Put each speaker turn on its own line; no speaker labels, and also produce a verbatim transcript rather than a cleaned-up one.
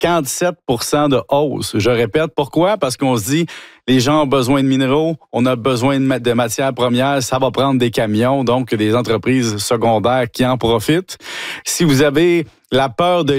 cinquante-sept pour cent de hausse. Je répète, pourquoi? Parce qu'on se dit, les gens ont besoin de minéraux, on a besoin de, de matières premières, ça va prendre des camions, donc des entreprises secondaires qui en profitent. Si vous avez la peur de